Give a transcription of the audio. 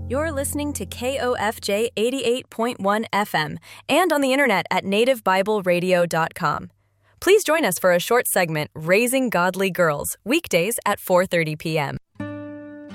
You're listening to KOFJ 88.1 FM and on the internet at nativebibleradio.com. Please join us for a short segment, Raising Godly Girls, weekdays at 4:30 p.m.